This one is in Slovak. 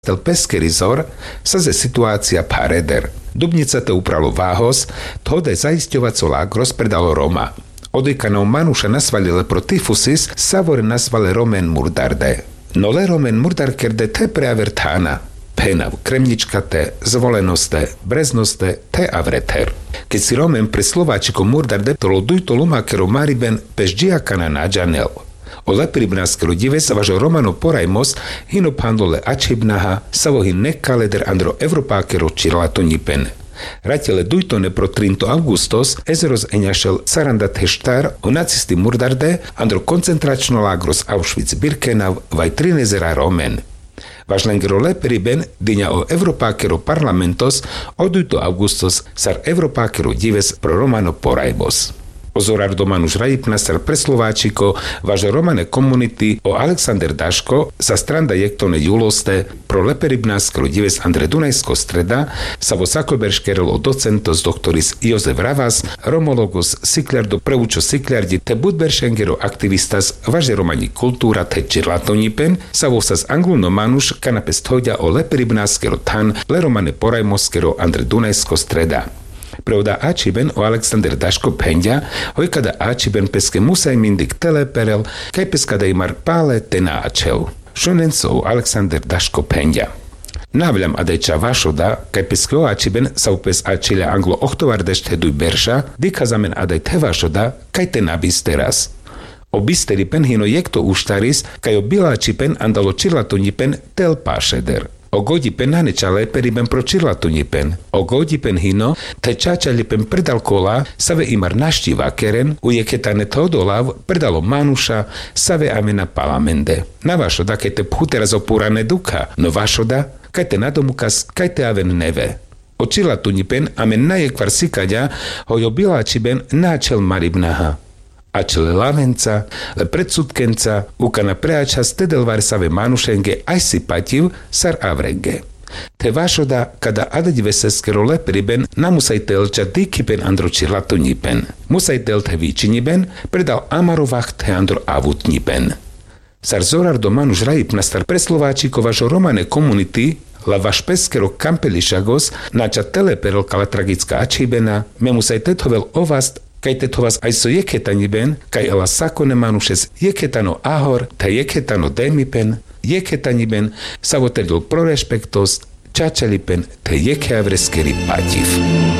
Tel peskerizor sa ze situácia pareder. Dubnica te upralo váhos, tode zaisťovaco lágros predalo Roma. Odejkanov Manuša nasvalile pro tyfusis, savore nasvale Romen murdarde. No le Romen murdardkerde te preavertána. Penav, kremnička te, zvolenosté, breznosté, te avreter. Keď si Romen pre Slováčiko murdarde, tolo dujto lumakero mariben peždžiakana nađanel. O lepribnáskero dives važo Romano porajmos hino pandole ačibnaha savohin nekkaleder andro evropákero čirlatonipen. Ratele dujtone pro 30 augustos ezeros eňašel sarandat heštar o nacisti murdarde andro koncentračno lágros Auschwitz-Birkenav vaj trinezera Romen. Važlengero lepriben dyňa o evropákero parlamentos o dujto augustos sar evropákero dives pro Romano porajmos. Ozorar do Manuš Rajipnasar pre Slováčiko, važe Romane komunity o Alexander Daško sa stranda jektone juloste pro leperibnáskero dives Andre Dunajsko streda sa vo Sakoberškerelo docentos doktoris Jozef Ravas, romologos sikliardo preučo sikliardi te budberšengero aktivistas važe Romani kultúra te čirlatonipen sa vo sa z Angluno Manuš kanapest hoďa o leperibnáskero tan le Romane porajmoskero Andre Dunajsko streda. Pravda Ačiben o Alexander Daško pendia, hojkada Ačiben peske musaj mindik teleperel, kaj peskada imar pále tenáčel. Šonencov Alexander Daško pendia. Navľam adajča vašoda, kaj peske o Ačiben sa upes Ačilia anglo ochtovardešt heduj berša, dika zamen adaj te vašoda, kaj te nabis teraz. O bisteri pen hino jekto uštaris, kaj o bilačipen andalo čirlatonipen tel pašeder. O godi pen nanečale periben pro čirlatunipen. O godi pen hino, te čačali pen predal kola, save imar naštiva keren, ujeketane teodolav predalo Manuša, save amena palamende. Na vašoda, kaj te phuteraz opúrane duka, no vašoda, kaj te nadomukas, kaj te aven neve. O čirlatunipen amen najekvar sikaďa, hojo bilačiben náčel maribnaha. Ačele lavenca, le predsudkenca, ukana preača stedelvar save Manušenge aj si pativ sar avrenge. Te vašoda, kada adať veseskero lepriben, namusaj telča dikipen andro čirlatonipen. Musaj tel te výčiniben, predal amarovach te andro avutnipen. Sar zorar do Manuš Rajipnastar pre Slováčiko važo Romane komunity, la vaš peskero kampelišagos, nača teleperel kala tragická ačibena, me musaj tetovel ovast, kaj tetovas aj so jeketaniben, kaj ela sakone Manušes jeketano ahor, ta jeketano demipen, jeketaniben, savotedol pro respektos, čačalipen, te jekeavreskeri pativ.